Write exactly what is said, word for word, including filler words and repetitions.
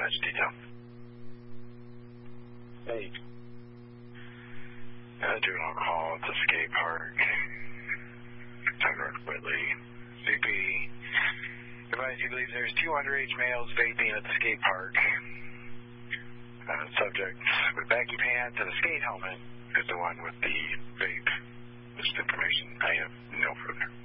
dispatch detail. Hey. Uh, doing on call at the skate park. ten North Whitley. C P. Advise you believe there's two underage males vaping at the skate park. Uh, subject with baggy pants and a skate helmet is the one with the vape. Just information. I have no further.